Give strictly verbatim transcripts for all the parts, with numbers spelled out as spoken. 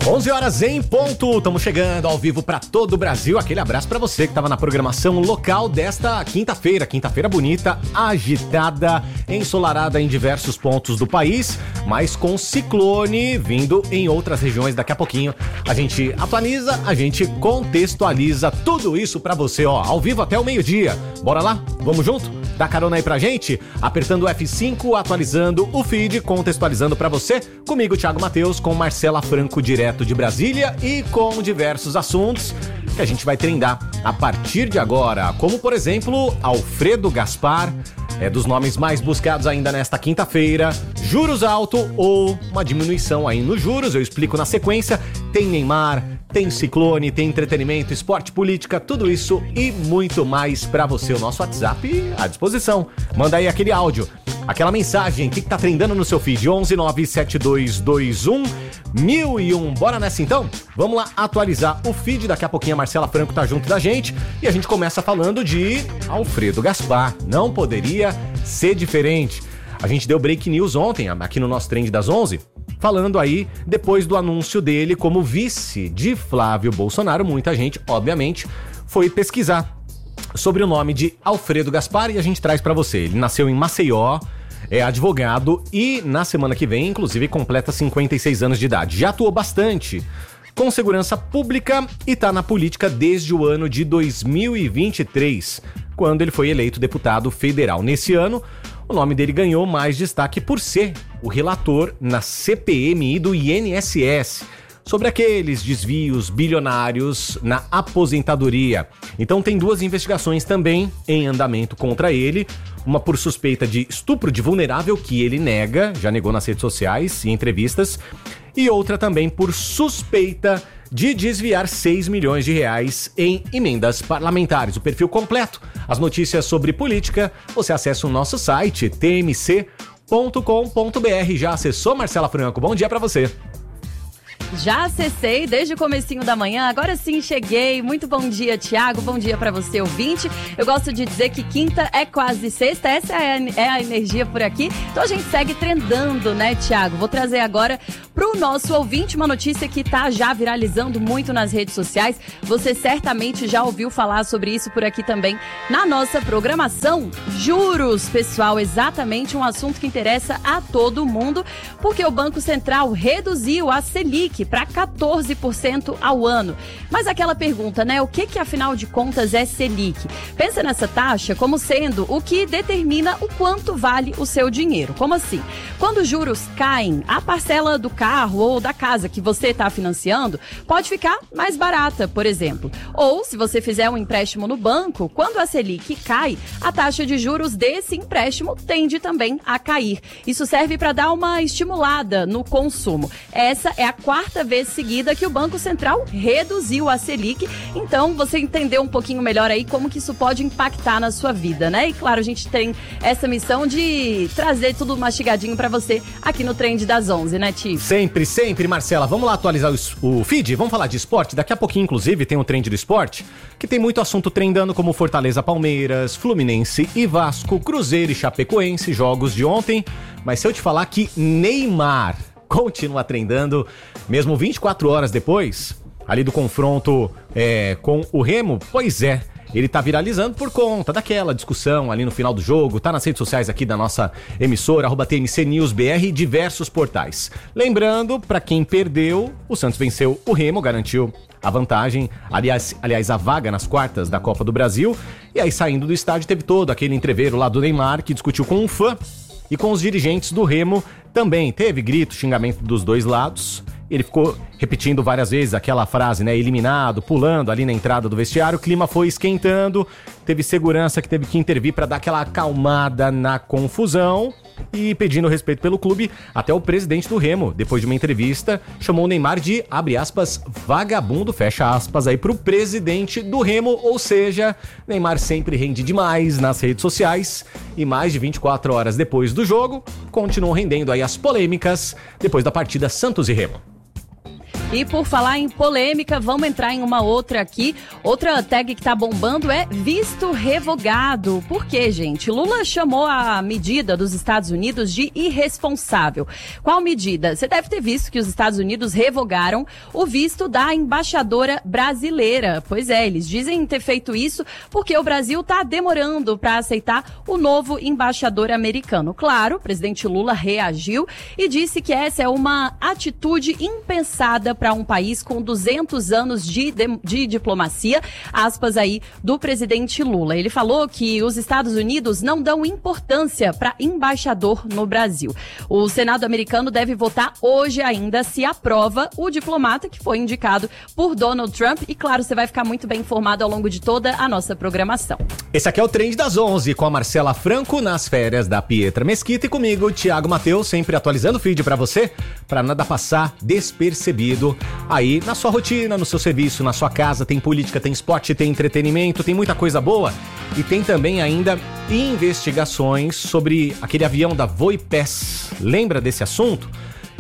onze horas em ponto, estamos chegando ao vivo para todo o Brasil. Aquele abraço para você que estava na programação local desta quinta-feira. Quinta-feira bonita, agitada, ensolarada em diversos pontos do país, mas com ciclone vindo em outras regiões. Daqui a pouquinho a gente atualiza, a gente contextualiza tudo isso para você, ó, ao vivo até o meio-dia. Bora lá? Vamos junto? Dá carona aí pra gente, apertando o F cinco, atualizando o feed, contextualizando pra você, comigo, Thiago Matheus, com Marcela Franco, direto de Brasília, e com diversos assuntos que a gente vai trendar a partir de agora, como, por exemplo, Alfredo Gaspar, é dos nomes mais buscados ainda nesta quinta-feira, juros alto ou uma diminuição aí nos juros, eu explico na sequência, tem Neymar, tem ciclone, tem entretenimento, esporte, política, tudo isso e muito mais pra você. O nosso WhatsApp à disposição. Manda aí aquele áudio, aquela mensagem, o que, que tá trendando no seu feed? onze nove sete dois dois um mil e um. Bora nessa então? Vamos lá atualizar o feed. Daqui a pouquinho a Marcela Franco tá junto da gente e a gente começa falando de Alfredo Gaspar. Não poderia ser diferente. A gente deu break news ontem, aqui no nosso Trend das onze, falando aí, depois do anúncio dele como vice de Flávio Bolsonaro, muita gente, obviamente, foi pesquisar sobre o nome de Alfredo Gaspar e a gente traz pra você. Ele nasceu em Maceió, é advogado e na semana que vem, inclusive, completa cinquenta e seis anos de idade. Já atuou bastante com segurança pública e tá na política desde o ano de dois mil e vinte e três, quando ele foi eleito deputado federal. Nesse ano, o nome dele ganhou mais destaque por ser o relator na C P M I do I N S S, sobre aqueles desvios bilionários na aposentadoria. Então tem duas investigações também em andamento contra ele, uma por suspeita de estupro de vulnerável, que ele nega, já negou nas redes sociais e entrevistas, e outra também por suspeita de desviar seis milhões de reais em emendas parlamentares. O perfil completo, as notícias sobre política, você acessa o nosso site t m c ponto com ponto b r. Já acessou, Marcela Franco? Bom dia pra você. Já acessei desde o comecinho da manhã, agora sim cheguei. Muito bom dia, Thiago, bom dia pra você, ouvinte. Eu gosto de dizer que quinta é quase sexta, essa é a, é a energia por aqui. Então a gente segue trendando, né, Thiago? Vou trazer agora pro nosso ouvinte uma notícia que tá já viralizando muito nas redes sociais. Você certamente já ouviu falar sobre isso por aqui também na nossa programação. Juros, pessoal, exatamente um assunto que interessa a todo mundo, porque o Banco Central reduziu a Selic para quatorze por cento ao ano. Mas aquela pergunta, né? O que que afinal de contas é Selic? Pensa nessa taxa como sendo o que determina o quanto vale o seu dinheiro. Como assim? Quando os juros caem, a parcela do carro ou da casa que você está financiando pode ficar mais barata, por exemplo. Ou se você fizer um empréstimo no banco, quando a Selic cai, a taxa de juros desse empréstimo tende também a cair. Isso serve para dar uma estimulada no consumo. Essa é a quarta vez seguida que o Banco Central reduziu a Selic, então você entendeu um pouquinho melhor aí como que isso pode impactar na sua vida, né? E claro, a gente tem essa missão de trazer tudo mastigadinho pra você aqui no Trend das onze, né, Ti? Sempre, sempre, Marcela. Vamos lá atualizar o, o feed? Vamos falar de esporte? Daqui a pouquinho, inclusive, tem o Trend do Esporte, que tem muito assunto trendando, como Fortaleza, Palmeiras, Fluminense e Vasco, Cruzeiro e Chapecoense, jogos de ontem. Mas se eu te falar que Neymar continua trendando, mesmo vinte e quatro horas depois, ali do confronto é, com o Remo, pois é, ele tá viralizando por conta daquela discussão ali no final do jogo, tá nas redes sociais aqui da nossa emissora, arroba T M C News B R, diversos portais. Lembrando, pra quem perdeu, o Santos venceu o Remo, garantiu a vantagem, aliás, aliás, a vaga nas quartas da Copa do Brasil, e aí saindo do estádio teve todo aquele entreveiro lá do Neymar, que discutiu com um fã e com os dirigentes do Remo também. Teve grito, xingamento dos dois lados. Ele ficou repetindo várias vezes aquela frase, né? Eliminado, pulando ali na entrada do vestiário. O clima foi esquentando. Teve segurança que teve que intervir para dar aquela acalmada na confusão. E pedindo respeito pelo clube, até o presidente do Remo, depois de uma entrevista, chamou o Neymar de, abre aspas, vagabundo, fecha aspas aí pro presidente do Remo. Ou seja, Neymar sempre rende demais nas redes sociais. E mais de vinte e quatro horas depois do jogo, continuam rendendo aí as polêmicas depois da partida Santos e Remo. E por falar em polêmica, vamos entrar em uma outra aqui. Outra tag que tá bombando é visto revogado. Por quê, gente? Lula chamou a medida dos Estados Unidos de irresponsável. Qual medida? Você deve ter visto que os Estados Unidos revogaram o visto da embaixadora brasileira. Pois é, eles dizem ter feito isso porque o Brasil tá demorando para aceitar o novo embaixador americano. Claro, o presidente Lula reagiu e disse que essa é uma atitude impensada para um país com duzentos anos de, de, de diplomacia, aspas aí, do presidente Lula. Ele falou que os Estados Unidos não dão importância para embaixador no Brasil. O Senado americano deve votar hoje ainda se aprova o diplomata que foi indicado por Donald Trump. E claro, você vai ficar muito bem informado ao longo de toda a nossa programação. Esse aqui é o Trend das onze, com a Marcela Franco nas férias da Pietra Mesquita e comigo, Thiago Mateus, sempre atualizando o feed para você, para nada passar despercebido aí na sua rotina, no seu serviço, na sua casa. Tem política, tem esporte, tem entretenimento, tem muita coisa boa e tem também ainda investigações sobre aquele avião da Voipes. Lembra desse assunto?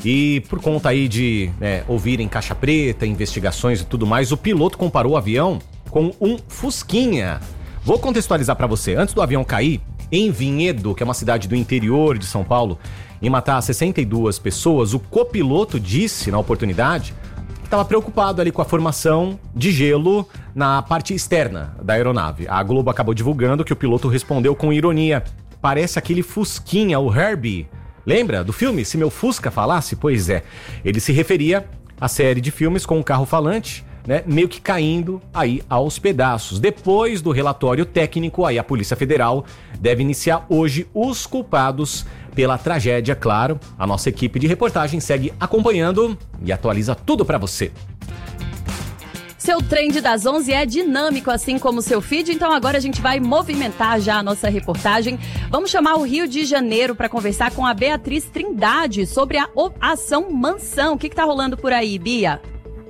E por conta aí de é, ouvirem caixa preta, investigações e tudo mais, o piloto comparou o avião com um Fusquinha. Vou contextualizar para você. Antes do avião cair, em Vinhedo, que é uma cidade do interior de São Paulo, e matar sessenta e duas pessoas, o copiloto disse na oportunidade que estava preocupado ali com a formação de gelo na parte externa da aeronave. A Globo acabou divulgando que o piloto respondeu com ironia: parece aquele Fusquinha, o Herbie. Lembra do filme Se Meu Fusca Falasse? Pois é, ele se referia à série de filmes com um carro falante, né, meio que caindo aí aos pedaços. Depois do relatório técnico, aí a Polícia Federal deve iniciar hoje os culpados pela tragédia, claro. A nossa equipe de reportagem segue acompanhando e atualiza tudo pra você. Seu Trend das onze é dinâmico, assim como o seu feed, então agora a gente vai movimentar já a nossa reportagem. Vamos chamar o Rio de Janeiro para conversar com a Beatriz Trindade sobre a Ação Mansão. O que que tá rolando por aí, Bia?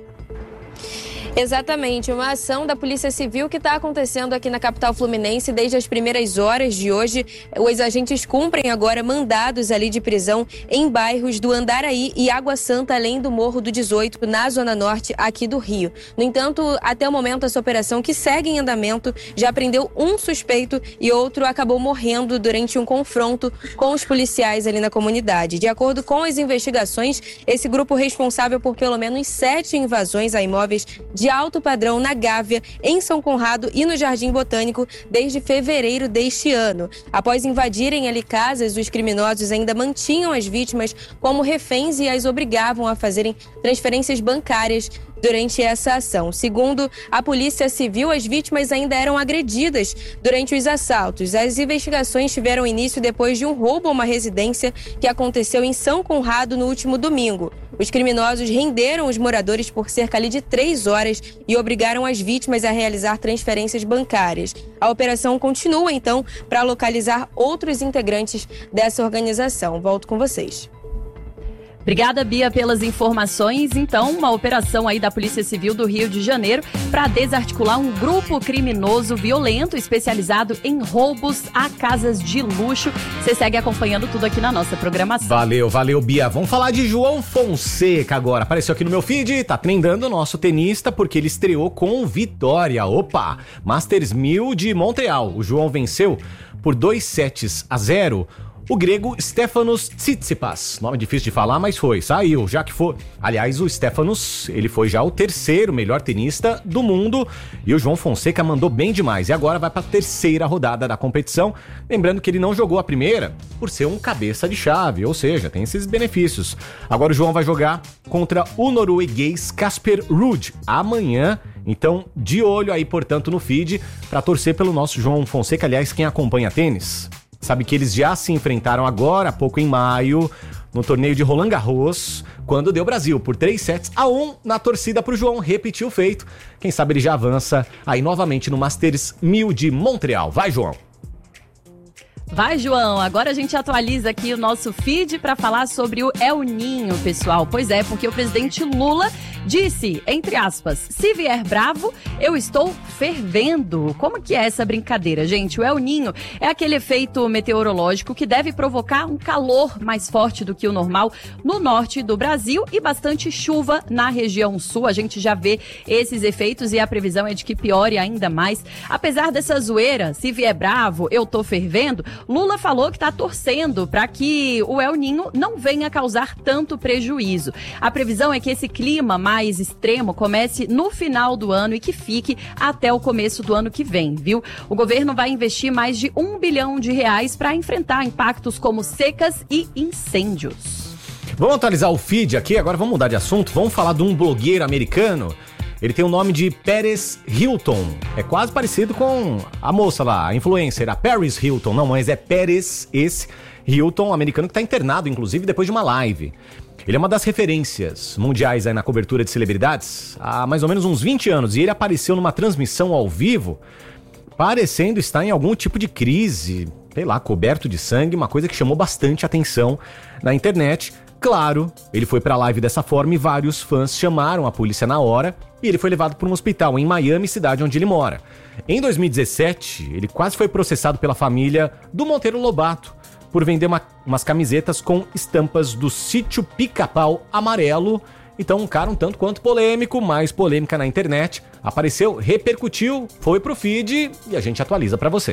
Exatamente, uma ação da Polícia Civil que está acontecendo aqui na capital fluminense desde as primeiras horas de hoje. Os agentes cumprem agora mandados ali de prisão em bairros do Andaraí e Água Santa, além do Morro do dezoito, na Zona Norte aqui do Rio. No entanto, até o momento, essa operação, que segue em andamento, já prendeu um suspeito e outro acabou morrendo durante um confronto com os policiais ali na comunidade. De acordo com as investigações, esse grupo responsável por pelo menos sete invasões a imóveis de alto padrão na Gávea, em São Conrado e no Jardim Botânico desde fevereiro deste ano. Após invadirem ali casas, os criminosos ainda mantinham as vítimas como reféns e as obrigavam a fazerem transferências bancárias durante essa ação. Segundo a Polícia Civil, as vítimas ainda eram agredidas durante os assaltos. As investigações tiveram início depois de um roubo a uma residência que aconteceu em São Conrado no último domingo. Os criminosos renderam os moradores por cerca ali de três horas e obrigaram as vítimas a realizar transferências bancárias. A operação continua, então, para localizar outros integrantes dessa organização. Volto com vocês. Obrigada, Bia, pelas informações. Então, uma operação aí da Polícia Civil do Rio de Janeiro para desarticular um grupo criminoso violento especializado em roubos a casas de luxo. Você segue acompanhando tudo aqui na nossa programação. Valeu, valeu, Bia. Vamos falar de João Fonseca agora. Apareceu aqui no meu feed, tá trendando o nosso tenista porque ele estreou com vitória. Opa! Masters mil de Montreal. O João venceu por dois sets a zero. O grego Stefanos Tsitsipas, nome difícil de falar, mas foi, saiu, já que foi. Aliás, o Stefanos, ele foi já o terceiro melhor tenista do mundo e o João Fonseca mandou bem demais. E agora vai para a terceira rodada da competição, lembrando que ele não jogou a primeira por ser um cabeça de chave, ou seja, tem esses benefícios. Agora o João vai jogar contra o norueguês Casper Ruud amanhã. Então, de olho aí, portanto, no feed para torcer pelo nosso João Fonseca. Aliás, quem acompanha tênis sabe que eles já se enfrentaram agora, há pouco em maio, no torneio de Roland Garros, quando deu Brasil por três sets a um na torcida pro João repetir o feito. Quem sabe ele já avança aí novamente no Masters mil de Montreal. Vai, João! Vai, João. Agora a gente atualiza aqui o nosso feed para falar sobre o El Ninho, pessoal. Pois é, porque o presidente Lula disse, entre aspas, se vier bravo, eu estou fervendo. Como que é essa brincadeira, gente? O El Niño é aquele efeito meteorológico que deve provocar um calor mais forte do que o normal no norte do Brasil e bastante chuva na região sul. A gente já vê esses efeitos e a previsão é de que piore ainda mais. Apesar dessa zoeira, se vier bravo, eu tô fervendo, Lula falou que tá torcendo para que o El Niño não venha causar tanto prejuízo. A previsão é que esse clima mais extremo comece no final do ano e que fique até o começo do ano que vem, viu? O governo vai investir mais de um bilhão de reais para enfrentar impactos como secas e incêndios. Vamos atualizar o feed aqui, agora vamos mudar de assunto, vamos falar de um blogueiro americano. Ele tem o nome de Paris Hilton, é quase parecido com a moça lá, a influencer, a Paris Hilton, não, mas é Paris, esse Hilton, americano que está internado, inclusive, depois de uma live. Ele é uma das referências mundiais aí na cobertura de celebridades há mais ou menos uns vinte anos, e ele apareceu numa transmissão ao vivo, parecendo estar em algum tipo de crise, sei lá, coberto de sangue, uma coisa que chamou bastante atenção na internet. Claro, ele foi pra live dessa forma e vários fãs chamaram a polícia na hora e ele foi levado para um hospital em Miami, cidade onde ele mora. Em dois mil e dezessete, ele quase foi processado pela família do Monteiro Lobato por vender uma, umas camisetas com estampas do Sítio Pica-Pau Amarelo. Então, um cara um tanto quanto polêmico, mais polêmica na internet. Apareceu, repercutiu, foi pro feed e a gente atualiza pra você.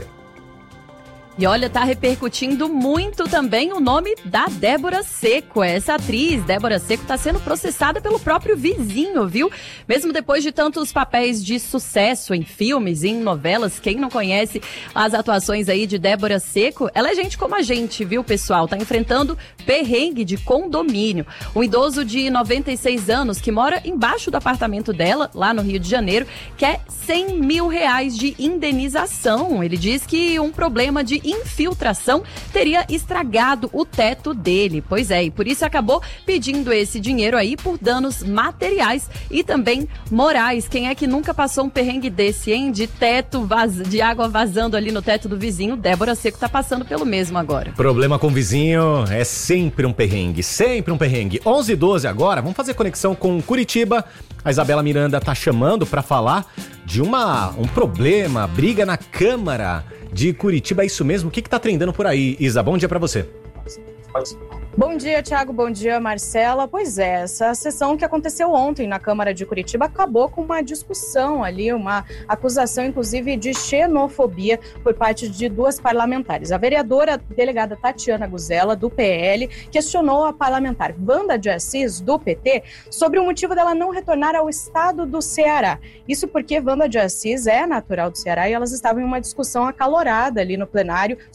E olha, tá repercutindo muito também o nome da Débora Seco. Essa atriz, Débora Seco, tá sendo processada pelo próprio vizinho, viu? Mesmo depois de tantos papéis de sucesso em filmes e em novelas, quem não conhece as atuações aí de Débora Seco, ela é gente como a gente, viu, pessoal? Tá enfrentando perrengue de condomínio. Um idoso de noventa e seis anos que mora embaixo do apartamento dela, lá no Rio de Janeiro, quer cem mil reais de indenização. Ele diz que um problema de infiltração teria estragado o teto dele. Pois é, e por isso acabou pedindo esse dinheiro aí por danos materiais e também morais. Quem é que nunca passou um perrengue desse, hein? De teto, vaz... de água vazando ali no teto do vizinho. Débora Seco tá passando pelo mesmo agora. Problema com o vizinho é sempre um perrengue, sempre um perrengue. onze e doze agora, vamos fazer conexão com Curitiba. A Isabela Miranda tá chamando para falar de uma, um problema, briga na Câmara de Curitiba. É isso mesmo? O que que tá trendando por aí, Isa? Bom dia pra você. Bom dia, Thiago. Bom dia, Marcela. Pois é, essa sessão que aconteceu ontem na Câmara de Curitiba acabou com uma discussão ali, uma acusação, inclusive, de xenofobia por parte de duas parlamentares. A vereadora delegada Tatiana Guzella, do P L, questionou a parlamentar Wanda de Assis, do P T, sobre o motivo dela não retornar ao estado do Ceará. Isso porque Wanda de Assis é natural do Ceará e elas estavam em uma discussão acalorada ali no plenário